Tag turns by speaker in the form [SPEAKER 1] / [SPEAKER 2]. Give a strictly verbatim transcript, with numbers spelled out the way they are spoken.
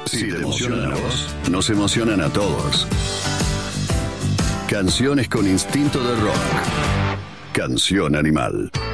[SPEAKER 1] Si te emocionan a vos, nos emocionan a todos. Canciones con instinto de rock. Canción Animal.